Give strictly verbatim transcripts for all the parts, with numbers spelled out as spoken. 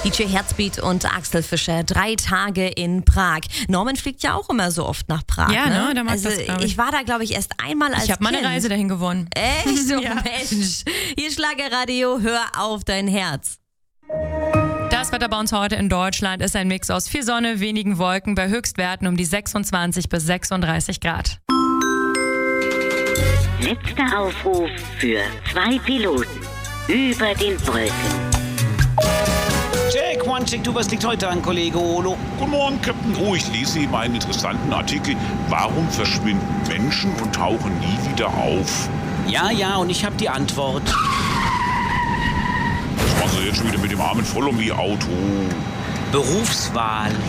D J Herzbeat und Axel Fischer, drei Tage in Prag. Norman fliegt ja auch immer so oft nach Prag. Ja, ne? Der mag also, das, glaub ich. ich war da, glaube ich, erst einmal als Ich habe mal eine Kind. Reise dahin gewonnen. Echt? So, Ja. Mensch. Hier Schlagerradio, hör auf dein Herz. Das Wetter bei uns heute in Deutschland ist ein Mix aus viel Sonne, wenigen Wolken bei Höchstwerten um die sechsundzwanzig bis sechsunddreißig Grad. Letzter Aufruf für zwei Piloten über den Wolken. Jack, one check, du, was liegt heute an, Kollege Olo? Guten Morgen, Captain. Oh, ich lese eben einen interessanten Artikel. Warum verschwinden Menschen und tauchen nie wieder auf? Ja, ja, und ich habe die Antwort. Was machen Sie jetzt schon wieder mit dem armen Follow-Me-Auto? Berufswahl.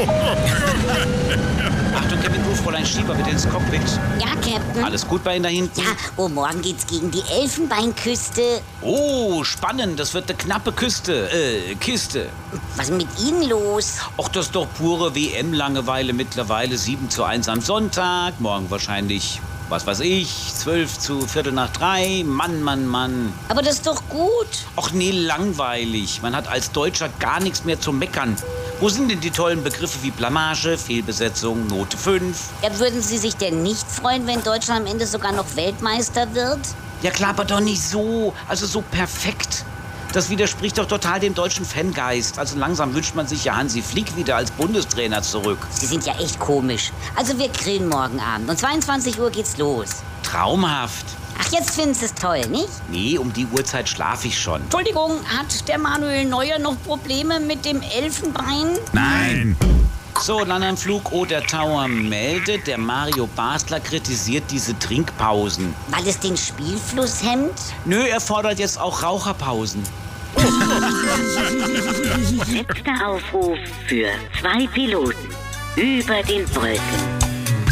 Achtung, Captain Ruf, Fräulein Schieber, bitte ins Cockpit. Ja, Captain. Alles gut bei Ihnen da hinten? Ja, oh, morgen geht's gegen die Elfenbeinküste. Oh, spannend, das wird eine knappe Küste, äh, Kiste. Was ist mit Ihnen los? Och, das ist doch pure W M-Langeweile mittlerweile. sieben zu eins am Sonntag, morgen wahrscheinlich, was weiß ich, zwölf zu Viertel nach drei. Mann, Mann, Mann. Aber das ist doch gut. Och nee, langweilig. Man hat als Deutscher gar nichts mehr zu meckern. Wo sind denn die tollen Begriffe wie Blamage, Fehlbesetzung, Note fünf? Ja, würden Sie sich denn nicht freuen, wenn Deutschland am Ende sogar noch Weltmeister wird? Ja klar, aber doch nicht so. Also so perfekt. Das widerspricht doch total dem deutschen Fangeist. Also langsam wünscht man sich ja Hansi Flick wieder als Bundestrainer zurück. Sie sind ja echt komisch. Also wir grillen morgen Abend. Um zweiundzwanzig Uhr geht's los. Traumhaft. Ach, jetzt finden Sie es toll, nicht? Nee, um die Uhrzeit schlafe ich schon. Entschuldigung, hat der Manuel Neuer noch Probleme mit dem Elfenbein? Nein! So, Landanflug Oder Tower meldet, der Mario Basler kritisiert diese Trinkpausen. Weil es den Spielfluss hemmt? Nö, er fordert jetzt auch Raucherpausen. Letzter Aufruf für zwei Piloten über den Wolken.